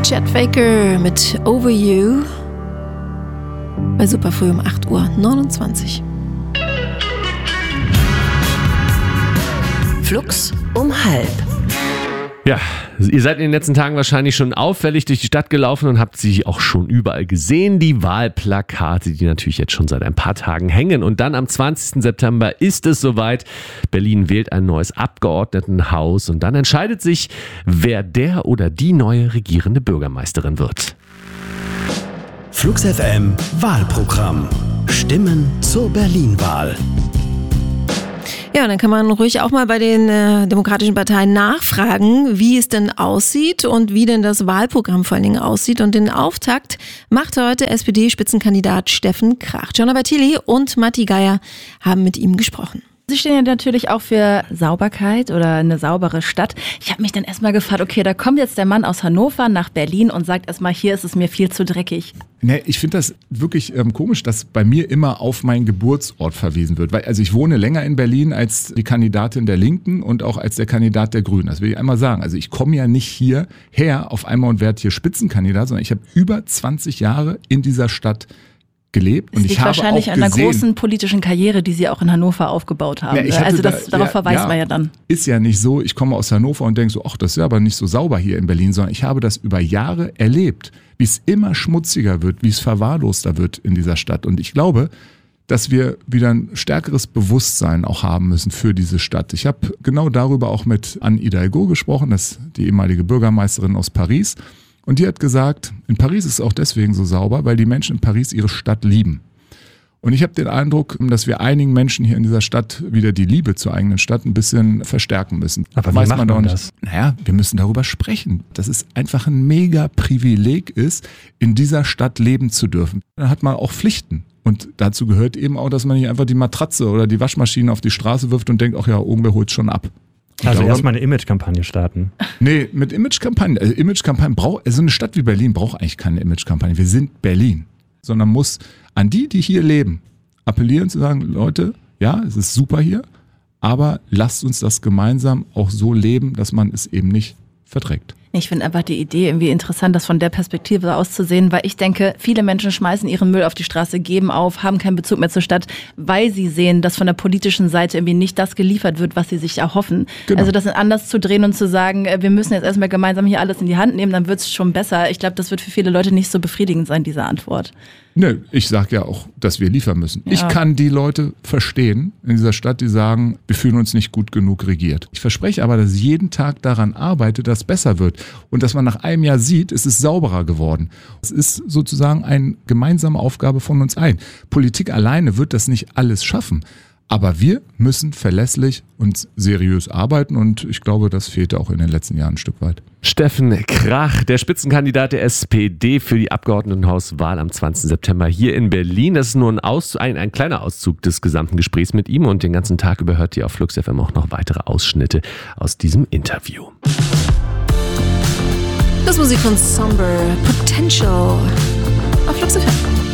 Chet Faker mit Over You bei Superfrüh um 8:29 Uhr. Flux um 12:30. Ja, ihr seid in den letzten Tagen wahrscheinlich schon auffällig durch die Stadt gelaufen und habt sie auch schon überall gesehen. Die Wahlplakate, die natürlich jetzt schon seit ein paar Tagen hängen. Und dann am 20. September ist es soweit. Berlin wählt ein neues Abgeordnetenhaus und dann entscheidet sich, wer der oder die neue regierende Bürgermeisterin wird. Flux FM Wahlprogramm. Stimmen zur Berlin-Wahl. Ja, dann kann man ruhig auch mal bei den demokratischen Parteien nachfragen, wie es denn aussieht und wie denn das Wahlprogramm vor allen Dingen aussieht. Und den Auftakt macht heute SPD-Spitzenkandidat Steffen Krach. Gianna Bertilli und Matti Geier haben mit ihm gesprochen. Sie stehen ja natürlich auch für Sauberkeit oder eine saubere Stadt. Ich habe mich dann erstmal gefragt, okay, da kommt jetzt der Mann aus Hannover nach Berlin und sagt erstmal, hier ist es mir viel zu dreckig. Nee, ich finde das wirklich komisch, dass bei mir immer auf meinen Geburtsort verwiesen wird. Weil, also ich wohne länger in Berlin als die Kandidatin der Linken und auch als der Kandidat der Grünen. Das will ich einmal sagen. Also ich komme ja nicht hierher auf einmal und werde hier Spitzenkandidat, sondern ich habe über 20 Jahre in dieser Stadt gelebt. Und ich habe wahrscheinlich auch an einer gesehen, großen politischen Karriere, die Sie auch in Hannover aufgebaut haben. Ja, also darauf verweist man ja dann. Ist ja nicht so, ich komme aus Hannover und denke so, ach, das ist ja aber nicht so sauber hier in Berlin, sondern ich habe das über Jahre erlebt, wie es immer schmutziger wird, wie es verwahrloster wird in dieser Stadt. Und ich glaube, dass wir wieder ein stärkeres Bewusstsein auch haben müssen für diese Stadt. Ich habe genau darüber auch mit Anne Hidalgo gesprochen, das ist die ehemalige Bürgermeisterin aus Paris. Und die hat gesagt, in Paris ist es auch deswegen so sauber, weil die Menschen in Paris ihre Stadt lieben. Und ich habe den Eindruck, dass wir einigen Menschen hier in dieser Stadt wieder die Liebe zur eigenen Stadt ein bisschen verstärken müssen. Aber wie macht man das? Naja, wir müssen darüber sprechen, dass es einfach ein mega Privileg ist, in dieser Stadt leben zu dürfen. Dann hat man auch Pflichten. Und dazu gehört eben auch, dass man nicht einfach die Matratze oder die Waschmaschine auf die Straße wirft und denkt, ach ja, irgendwer holt schon ab. Also erstmal eine Imagekampagne starten. Nee, mit Imagekampagnen. Also eine Stadt wie Berlin braucht eigentlich keine Imagekampagne. Wir sind Berlin. Sondern muss an die hier leben, appellieren zu sagen, Leute, ja, es ist super hier, aber lasst uns das gemeinsam auch so leben, dass man es eben nicht verdreckt. Ich finde einfach die Idee irgendwie interessant, das von der Perspektive aus zu sehen, weil ich denke, viele Menschen schmeißen ihren Müll auf die Straße, geben auf, haben keinen Bezug mehr zur Stadt, weil sie sehen, dass von der politischen Seite irgendwie nicht das geliefert wird, was sie sich erhoffen. Genau. Also das anders zu drehen und zu sagen, wir müssen jetzt erstmal gemeinsam hier alles in die Hand nehmen, dann wird es schon besser. Ich glaube, das wird für viele Leute nicht so befriedigend sein, diese Antwort. Nö, ich sage ja auch, dass wir liefern müssen. Ja. Ich kann die Leute verstehen in dieser Stadt, die sagen, wir fühlen uns nicht gut genug regiert. Ich verspreche aber, dass ich jeden Tag daran arbeite, dass es besser wird. Und dass man nach einem Jahr sieht, es ist sauberer geworden. Es ist sozusagen eine gemeinsame Aufgabe von uns allen. Politik alleine wird das nicht alles schaffen. Aber wir müssen verlässlich und seriös arbeiten und ich glaube, das fehlte auch in den letzten Jahren ein Stück weit. Steffen Krach, der Spitzenkandidat der SPD für die Abgeordnetenhauswahl am 20. September hier in Berlin. Das ist nur ein kleiner Auszug des gesamten Gesprächs mit ihm und den ganzen Tag über hört ihr auf Flux FM auch noch weitere Ausschnitte aus diesem Interview. Das Musik von Somber Potential auf Flux FM.